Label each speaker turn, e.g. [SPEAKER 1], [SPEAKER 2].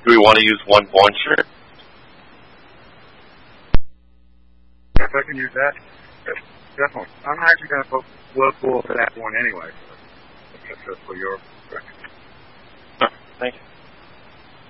[SPEAKER 1] Do we want to use one launcher?
[SPEAKER 2] If I can use that, definitely. I'm actually going to put Whirlpool for that one anyway. That's just for your record.
[SPEAKER 1] Thank you.